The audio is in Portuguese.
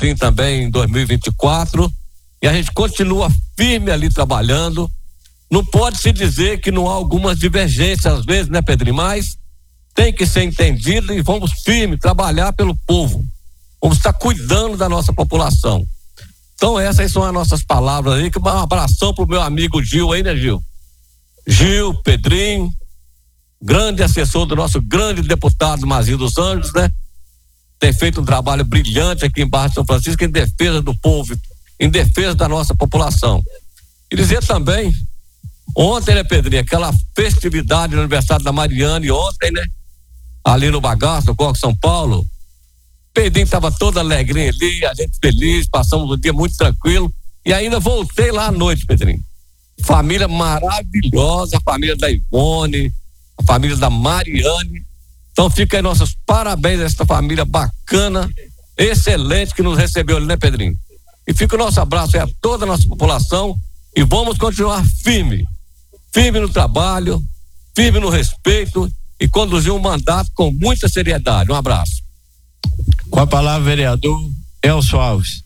Pedrinho também em 2024, e a gente continua firme ali trabalhando. Não pode se dizer que não há algumas divergências às vezes, né, Pedrinho? Mas tem que ser entendido e vamos firme trabalhar pelo povo. Vamos estar cuidando da nossa população. Então essas são as nossas palavras aí, que um abração pro meu amigo Gil aí, né, Gil? Gil, Pedrinho, grande assessor do nosso grande deputado Mazinho dos Anjos, né? Tem feito um trabalho brilhante aqui em Barra de São Francisco em defesa do povo, em defesa da nossa população. E dizer também, ontem, né, Pedrinho, aquela festividade no aniversário da Mariane, ontem, né? Ali no Bagaço, no Corpo São Paulo, Pedrinho estava todo alegrinho ali, a gente feliz, passamos um dia muito tranquilo e ainda voltei lá à noite, Pedrinho. Família maravilhosa, a família da Ivone, a família da Mariane. Então fica aí nossos parabéns a essa família bacana, excelente que nos recebeu ali, né, Pedrinho? E fica o nosso abraço aí a toda a nossa população e vamos continuar firme no trabalho, firme no respeito e conduzir um mandato com muita seriedade. Um abraço. Com a palavra, vereador Elcio Alves.